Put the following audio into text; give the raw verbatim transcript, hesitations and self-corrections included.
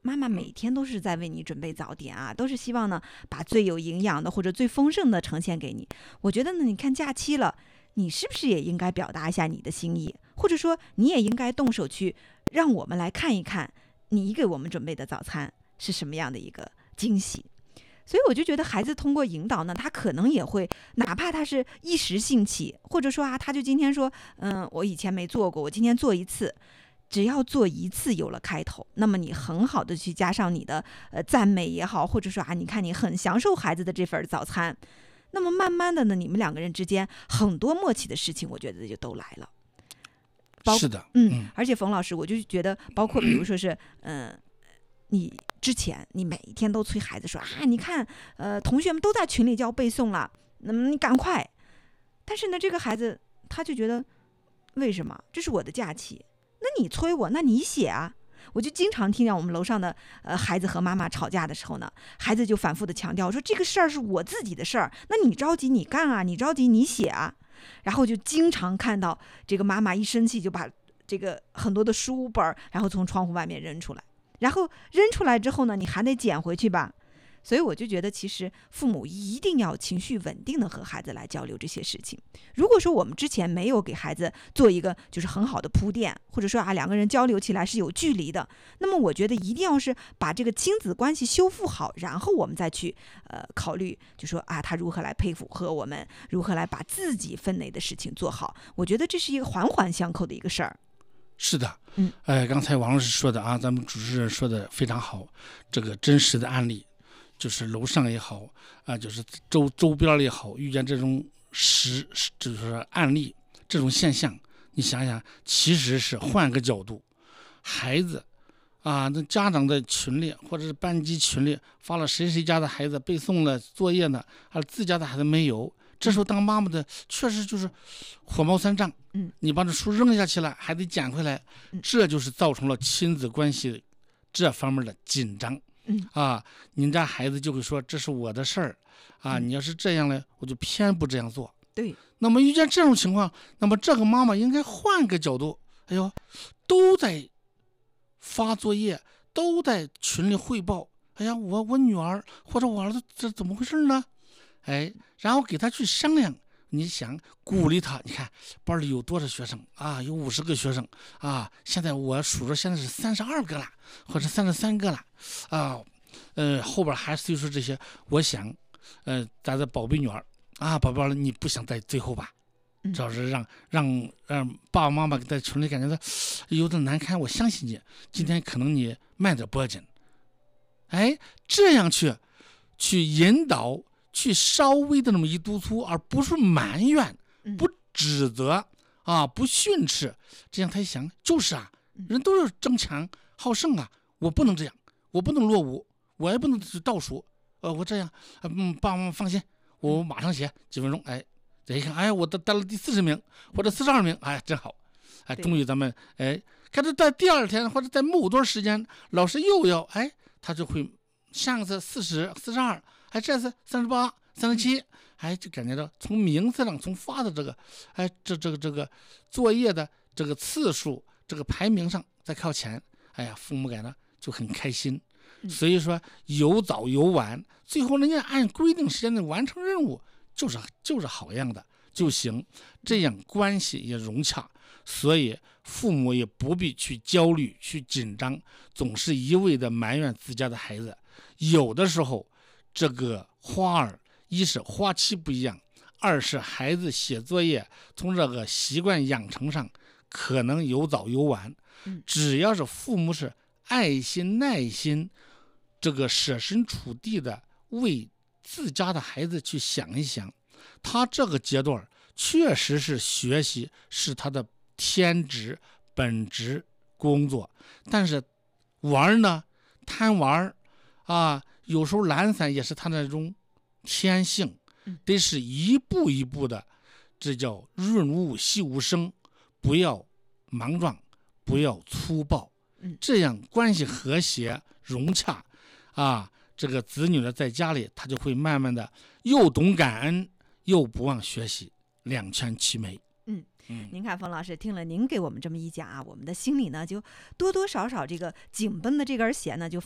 妈妈每天都是在为你准备早点啊，都是希望呢把最有营养的或者最丰盛的呈现给你。我觉得呢，你看假期了，你是不是也应该表达一下你的心意，或者说你也应该动手去让我们来看一看你给我们准备的早餐是什么样的一个惊喜。所以我就觉得孩子通过引导呢，他可能也会，哪怕他是一时兴起，或者说啊，他就今天说，嗯，我以前没做过，我今天做一次，只要做一次有了开头，那么你很好的去加上你的呃赞美也好，或者说啊，你看你很享受孩子的这份早餐，那么慢慢的呢，你们两个人之间很多默契的事情，我觉得就都来了。 是的， 嗯，而且冯老师，我就觉得，包括比如说是，嗯、呃，你之前你每一天都催孩子说啊，你看，呃，同学们都在群里叫背诵了，那么你赶快。但是呢，这个孩子他就觉得，为什么？这是我的假期，那你催我，那你写啊。我就经常听见我们楼上的呃孩子和妈妈吵架的时候呢，孩子就反复的强调说这个事儿是我自己的事儿，那你着急你干啊，你着急你写啊。然后就经常看到这个妈妈一生气就把这个很多的书本然后从窗户外面扔出来，然后扔出来之后呢，你还得捡回去吧。所以我就觉得其实父母一定要情绪稳定的和孩子来交流这些事情。如果说我们之前没有给孩子做一个就是很好的铺垫，或者说啊两个人交流起来是有距离的，那么我觉得一定要是把这个亲子关系修复好，然后我们再去呃考虑，就说啊他如何来配合我们，如何来把自己分内的事情做好。我觉得这是一个环环相扣的一个事儿。 是的， 嗯， 呃，刚才王老师说的啊，咱们主持人说的非常好，这个真实的案例。就是楼上也好啊，就是周周边也好，遇见这种实就是案例这种现象，你想想，其实是换个角度，孩子啊，那家长在群里或者是班级群里发了谁谁家的孩子背诵了作业呢，而自家的孩子没有，这时候当妈妈的确实就是火冒三丈， 嗯， 你把这书扔下去了，还得捡回来，这就是造成了亲子关系这方面的紧张。 嗯啊，您家孩子就会说这是我的事儿啊，你要是这样呢，我就偏不这样做。 对， 那么遇见这种情况，那么这个妈妈应该换个角度，哎呦，都在发作业，都在群里汇报，哎呀，我我女儿或者我儿子这怎么回事呢？哎，然后给他去商量。你想鼓励他，你看班里有多少学生啊？有五十个学生啊！现在我数着，现在是三十二个了，或者三十三个了啊。呃，后边还是说这些，我想，呃，咱的宝贝女儿啊，宝贝儿，你不想在最后吧？主要是让让让爸爸妈妈在群里感觉到有点难堪。我相信你，今天可能你慢点不要紧。哎，这样去去引导。去稍微的那么一督促，而不是埋怨，不指责啊，不训斥，这样他一想，就是啊，人都是争强好胜啊，我不能这样，我不能落伍，我也不能倒数，呃，我这样，嗯，爸爸妈妈放心，我马上写几分钟，哎，再一看，哎，我得得了第四十名或者四十二名，哎，真好，哎，终于咱们哎，可是在第二天或者在某段时间，老师又要，哎，他就会上次四十四十二。哎，这次三十八、三十七，哎，就感觉到从名次上，从发的这个，哎，这这个这个作业的这个次数，这个排名上在靠前，哎呀，父母感到就很开心。所以说有早有晚，最后人家按规定时间内完成任务，就是就是好样的就行，这样关系也融洽。所以父母也不必去焦虑、去紧张，总是一味的埋怨自家的孩子，有的时候。这个花儿，一是花期不一样，二是孩子写作业从这个习惯养成上可能有早有晚，只要是父母是爱心耐心，这个设身处地的为自家的孩子去想一想，他这个阶段确实是学习是他的天职本职工作，但是玩呢，贪玩啊，有时候懒散也是他那种天性，得是一步一步的，这叫润物细无声，不要莽撞，不要粗暴，这样关系和谐融洽啊，这个子女呢在家里他就会慢慢的又懂感恩又不忘学习，两全其美。 嗯，您看冯老师听了您给我们这么一讲啊，我们的心里呢就多多少少这个紧绷的这根弦呢就